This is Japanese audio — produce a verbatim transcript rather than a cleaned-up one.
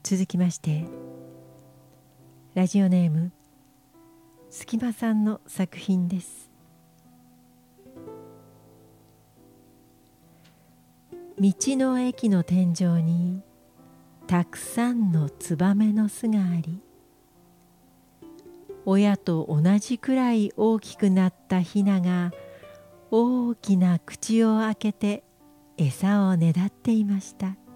続きましてラジオネームすきまさんの作品です。道の駅の天井にたくさんのツバメの巣があり、親と同じくらい大きくなったヒナが大きな口を開けて餌をねだっていました。